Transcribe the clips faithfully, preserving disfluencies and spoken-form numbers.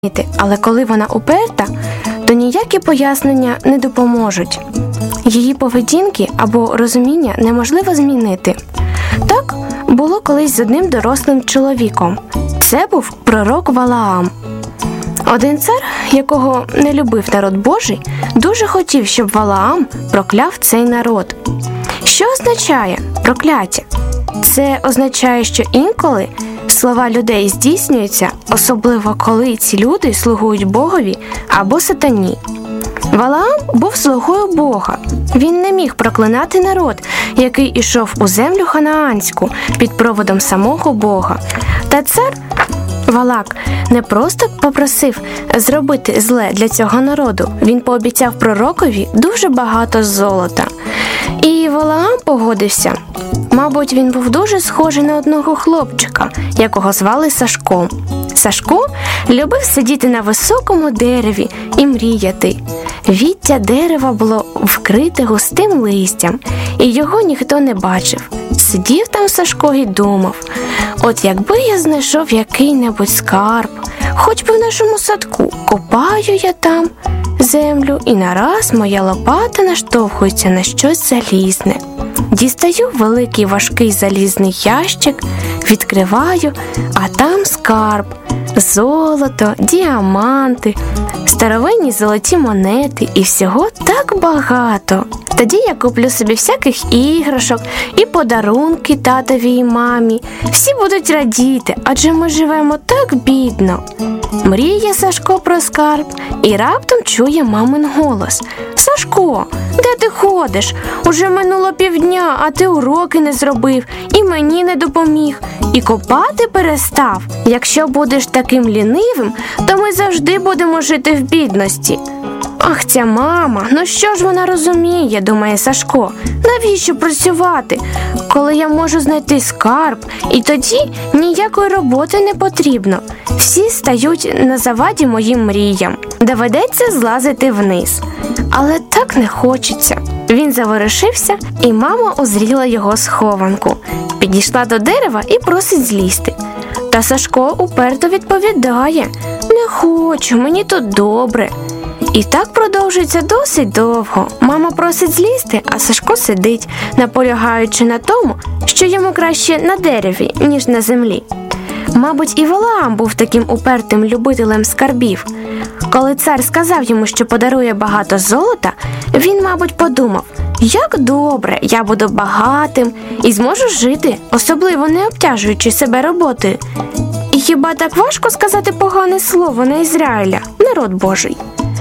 Але коли вона уперта, то ніякі пояснення не допоможуть. Її поведінки або розуміння неможливо змінити. Так було колись з одним дорослим чоловіком. Це був пророк Валаам. Один цар, якого не любив народ Божий, дуже хотів, щоб Валаам прокляв цей народ. Що означає прокляття? Це означає, що інколи слова людей здійснюються, особливо коли ці люди слугують Богові або сатані. Валаам був слугою Бога. Він не міг проклинати народ, який ішов у землю ханаанську під проводом самого Бога. Та цар Валак не просто попросив зробити зле для цього народу, він пообіцяв пророкові дуже багато золота. І Валаам погодився. Мабуть, він був дуже схожий на одного хлопчика, якого звали Сашко. Сашко любив сидіти на високому дереві і мріяти. Віття дерева було вкрите густим листям, і його ніхто не бачив. Сидів там Сашко і думав: от якби я знайшов який-небудь скарб, хоч би в нашому садку, копаю я там землю, і нараз моя лопата наштовхується на щось залізне. Дістаю великий важкий залізний ящик, відкриваю, а там скарб, золото, діаманти, старовинні золоті монети і всього так багато. Тоді я куплю собі всяких іграшок і подарунки татові і мамі. Всі будуть радіти, адже ми живемо так бідно. Мріє Сашко про скарб і раптом чує мамин голос: «Сашко, де ти ходиш? Уже минуло півдня, а ти уроки не зробив, і мені не допоміг, і копати перестав. Якщо будеш таким лінивим, то ми завжди будемо жити в бідності». Ах, ця мама, ну що ж вона розуміє, думає Сашко. Навіщо працювати, коли я можу знайти скарб, і тоді ніякої роботи не потрібно. Всі стають на заваді моїм мріям. Доведеться злазити вниз. Але так не хочеться. Він заворушився, і мама узріла його схованку. Підійшла до дерева і просить злізти. Та Сашко уперто відповідає: «Не хочу, мені тут добре». І так продовжується досить довго. Мама просить злізти, а Сашко сидить, наполягаючи на тому, що йому краще на дереві, ніж на землі. Мабуть, і Валаам був таким упертим любителем скарбів. Коли цар сказав йому, що подарує багато золота, він, мабуть, подумав: як добре, я буду багатим і зможу жити, особливо не обтяжуючи себе роботою. І хіба так важко сказати погане слово на Ізраїля, народ Божий?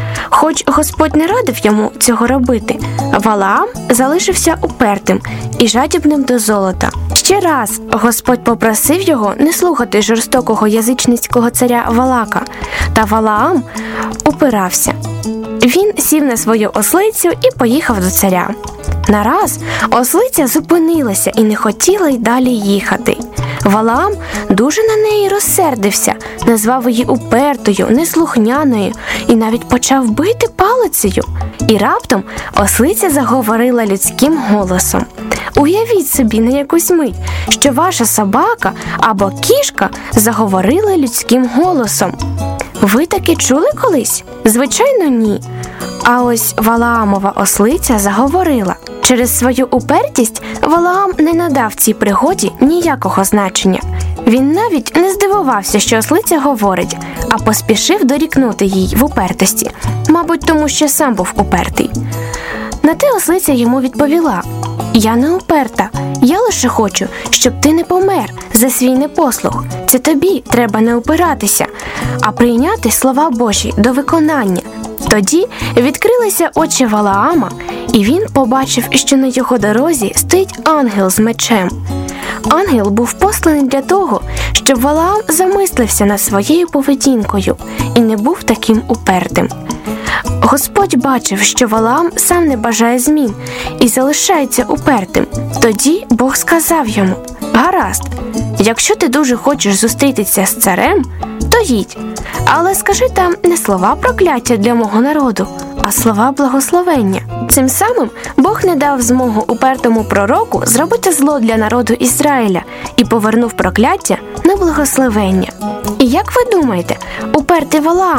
Хоч Господь не радив йому цього робити, Валаам залишився упертим і жадібним до золота. Ще раз Господь попросив його не слухати жорстокого язичницького царя Валака, та Валаам упирався. Він сів на свою ослицю і поїхав до царя. Нараз ослиця зупинилася і не хотіла й далі їхати. Валаам дуже на неї розсердився, назвав її упертою, неслухняною і навіть почав бити палицею. І раптом ослиця заговорила людським голосом. Уявіть собі на якусь мить, що ваша собака або кішка заговорила людським голосом. Ви таки чули колись? Звичайно, ні. А ось Валаамова ослиця заговорила. Через свою упертість Валаам не надав цій пригоді ніякого значення. Він навіть не здивувався, що ослиця говорить, а поспішив дорікнути їй в упертості, мабуть, тому що сам був упертий. На те ослиця йому відповіла: «Я не уперта, я лише хочу, щоб ти не помер за свій непослух. Це тобі треба не упиратися, а прийняти слова Божі до виконання». Тоді відкрилися очі Валаама, і він побачив, що на його дорозі стоїть ангел з мечем. Ангел був посланий для того, щоб Валаам замислився над своєю поведінкою і не був таким упертим. Господь бачив, що Валаам сам не бажає змін і залишається упертим. Тоді Бог сказав йому: «Гаразд, якщо ти дуже хочеш зустрітися з царем, то їдь, але скажи там не слова прокляття для мого народу, а слова благословення». Цим самим Бог не дав змогу упертому пророку зробити зло для народу Ізраїля і повернув прокляття на благословення. І Як ви думаєте, упертий Валаам